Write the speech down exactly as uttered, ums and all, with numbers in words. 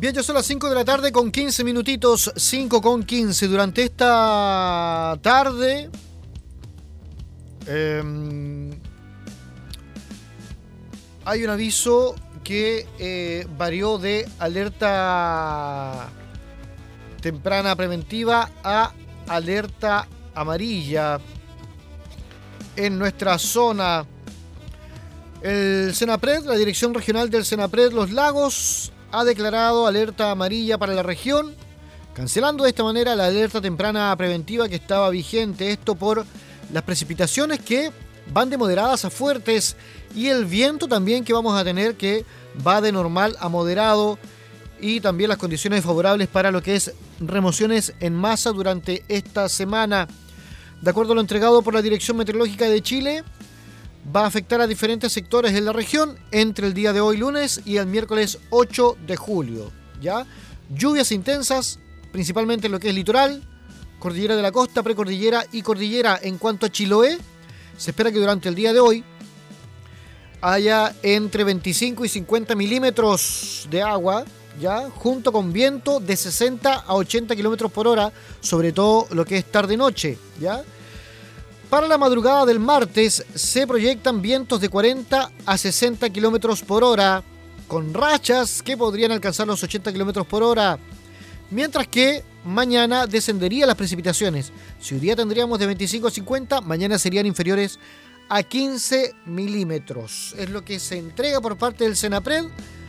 Bien, ya son las cinco de la tarde con quince minutitos, cinco con quince. Durante esta tarde eh, hay un aviso que eh, varió de alerta temprana preventiva a alerta amarilla en nuestra zona. El Senapred, la Dirección Regional del Senapred Los Lagos, ha declarado alerta amarilla para la región, cancelando de esta manera la alerta temprana preventiva que estaba vigente. Esto por las precipitaciones que van de moderadas a fuertes y el viento también que vamos a tener, que va de normal a moderado, y también las condiciones favorables para lo que es remociones en masa durante esta semana. De acuerdo a lo entregado por la Dirección Meteorológica de Chile, va a afectar a diferentes sectores de la región entre el día de hoy lunes y el miércoles ocho de julio. ¿Ya? Lluvias intensas, principalmente en lo que es litoral, cordillera de la costa, precordillera y cordillera. En cuanto a Chiloé, se espera que durante el día de hoy haya entre veinticinco y cincuenta milímetros de agua, ¿ya? Junto con viento de sesenta a ochenta kilómetros por hora, sobre todo lo que es tarde-noche, ¿ya? Para la madrugada del martes se proyectan vientos de cuarenta a sesenta kilómetros por hora, con rachas que podrían alcanzar los ochenta kilómetros por hora, mientras que mañana descenderían las precipitaciones. Si hoy día tendríamos de veinticinco a cincuenta, mañana serían inferiores a quince milímetros. Es lo que se entrega por parte del Senapred